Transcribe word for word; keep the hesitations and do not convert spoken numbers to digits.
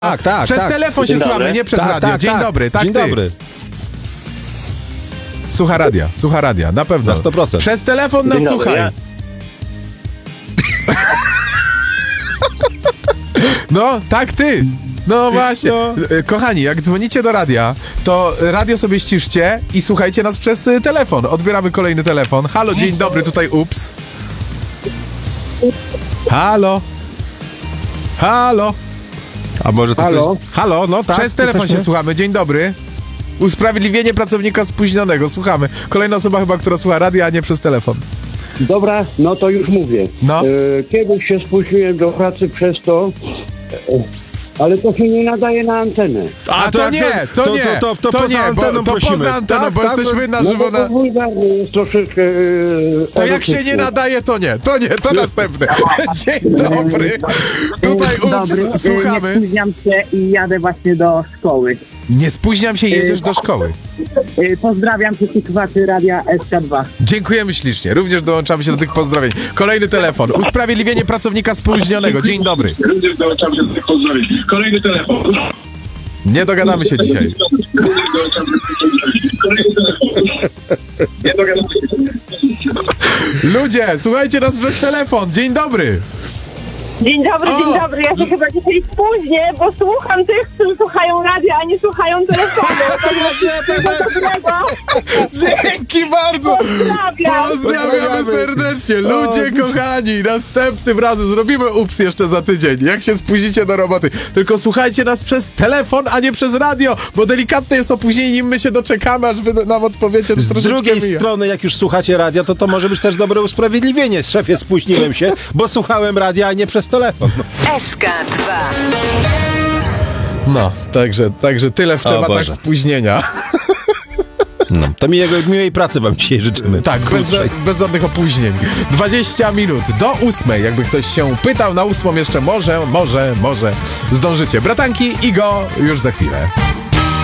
Tak, tak, Przez tak. telefon się Dzień słuchamy, dobry. nie przez Tak, radio. tak, Dzień tak. dobry, tak Dzień ty. dobry. Słucha radia, słucha radia, na pewno. Na sto procent. Przez telefon nas Dzień dobry, słuchaj. ja- No, tak ty. No właśnie. No. E, Kochani, jak dzwonicie do radia, to radio sobie ściszcie i słuchajcie nas przez y, telefon. Odbieramy kolejny telefon. Halo, dzień dobry, tutaj Ups. Halo. Halo. A może to Halo? coś... Halo, no tak. Przez telefon jesteśmy? się słuchamy. Dzień dobry. Usprawiedliwienie pracownika spóźnionego. Słuchamy. Kolejna osoba chyba, która słucha radia, a nie przez telefon. Dobra, no to już mówię. No. E, Kiedyś się spóźniłem do pracy przez to, e, ale to się nie nadaje na antenę. A, to, jak nie, to, nie, To, to, to, to poza nie, anteną bo, to prosimy. poza anteną, Tak, bo tak, jesteśmy na No żywo bo na... to wulgarnie jest troszeczkę... E, To jak się nie erotyczne. nadaje, to nie, to nie, to następne. Dzień dobry. Tutaj Dzień dobry. Ups, słuchamy. Nie spóźniam się i jadę właśnie do szkoły. Nie spóźniam się i jedziesz do szkoły. Y, Pozdrawiam wszystkich słuchaczy Radia S K dwa. Dziękujemy ślicznie. Również dołączamy się do tych pozdrowień. Kolejny telefon. Usprawiedliwienie pracownika spóźnionego. Dzień dobry. Również dołączam się do tych pozdrowień. Kolejny telefon. Nie dogadamy się dzisiaj. Również dołączam się do tych pozdrowień. Kolejny telefon. Nie dogadamy się. Ludzie, słuchajcie nas przez telefon. Dzień dobry. Dzień dobry, O! dzień dobry. Ja się chyba dzisiaj spóźnię, bo słucham tych, którzy słuchają radia, a nie słuchają telefonu. Także dobrego. Dzięki bardzo. Pozdrawiam. Pozdrawiamy serdecznie. Ludzie kochani, następnym razem zrobimy ups jeszcze za tydzień. Jak się spóźnicie do roboty. Tylko słuchajcie nas przez telefon, a nie przez radio, bo delikatne jest opóźnienie, nim my się doczekamy, aż wy nam odpowiecie. To Z troszeczkę drugiej mija. strony, jak już słuchacie radia, to to może być też dobre usprawiedliwienie. Szefie, spóźniłem się, bo słuchałem radia, a nie przez telefon. S K dwa. No, także, także tyle w O tematach Boże. spóźnienia. No, to miłego, miłej pracy wam dzisiaj życzymy. Tak, bez, ża- bez żadnych opóźnień. dwadzieścia minut do ósmej, jakby ktoś się pytał, na ósmą jeszcze może, może, może zdążycie. Bratanki, Igo, już za chwilę.